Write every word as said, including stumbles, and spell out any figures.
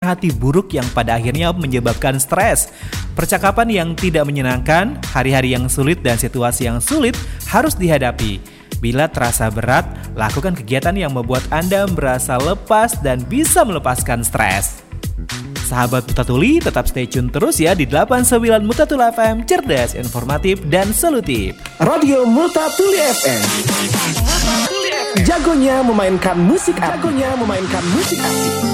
hati buruk yang pada akhirnya menyebabkan stres. Percakapan yang tidak menyenangkan, hari-hari yang sulit dan situasi yang sulit harus dihadapi. Bila terasa berat, lakukan kegiatan yang membuat Anda merasa lepas dan bisa melepaskan stres. Sahabat Mutatuli, tetap stay tune terus ya di delapan puluh sembilan Mutatuli F M, cerdas, informatif, dan solutif. Radio Mutatuli F M. Jagonya memainkan musik, jagonya memainkan musik asik.